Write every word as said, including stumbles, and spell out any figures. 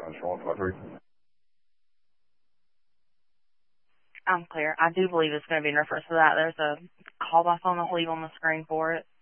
one five three. I'm clear. I do believe it's going to be in reference to that. There's a call by phone I'll leave on the screen for it.